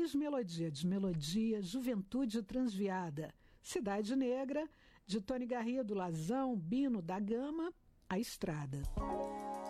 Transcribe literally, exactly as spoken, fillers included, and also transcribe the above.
Desmelodia, Desmelodia, Juventude Transviada, Cidade Negra, de Tony Garrido, Lazão, Bino da Gama, A Estrada.